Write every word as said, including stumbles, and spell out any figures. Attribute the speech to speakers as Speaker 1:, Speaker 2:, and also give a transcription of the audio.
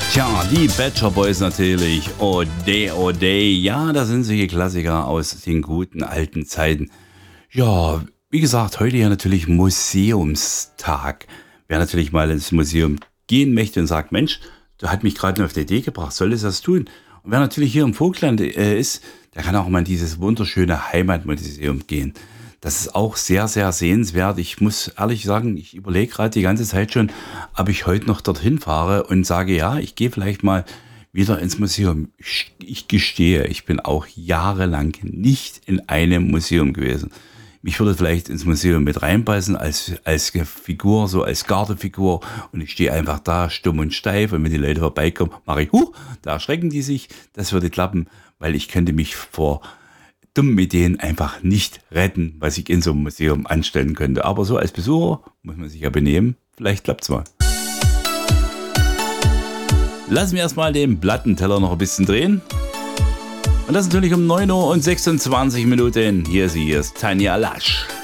Speaker 1: Tja, die Bad Shop Boys natürlich. Oh day, oh day. Ja, das sind solche Klassiker aus den guten alten Zeiten. Ja, wie gesagt, heute ja natürlich Museumstag. Wer natürlich mal ins Museum gehen möchte und sagt, Mensch, da hat mich gerade auf die Idee gebracht, soll es das tun? Und wer natürlich hier im Vogtland äh, ist, der kann auch mal in dieses wunderschöne Heimatmuseum gehen. Das ist auch sehr, sehr sehenswert. Ich muss ehrlich sagen, ich überlege gerade die ganze Zeit schon, ob ich heute noch dorthin fahre und sage, ja, ich gehe vielleicht mal wieder ins Museum. Ich, ich gestehe, ich bin auch jahrelang nicht in einem Museum gewesen. Mich würde vielleicht ins Museum mit reinpassen als, als Figur, so als Gardefigur. Und ich stehe einfach da, stumm und steif. Und wenn die Leute vorbeikommen, mache ich, huh, da erschrecken die sich. Das würde klappen, weil ich könnte mich vor dummen Ideen einfach nicht retten, was ich in so einem Museum anstellen könnte. Aber so als Besucher muss man sich ja benehmen. Vielleicht klappt's mal. Lassen wir erstmal den Plattenteller noch ein bisschen drehen. Und das natürlich um neun Uhr und sechsundzwanzig Minuten. Hier sie ist Tanja Lasch.